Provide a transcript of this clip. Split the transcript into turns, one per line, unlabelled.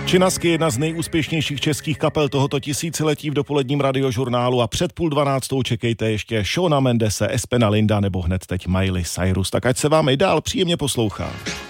Činasky, jedna z nejúspěšnějších českých kapel tohoto tisíciletí v dopoledním radiožurnálu, a před 11:30 čekejte ještě Shawna Mendese, Espena Linda nebo hned teď Miley Cyrus. Tak ať se vám i dál příjemně poslouchá.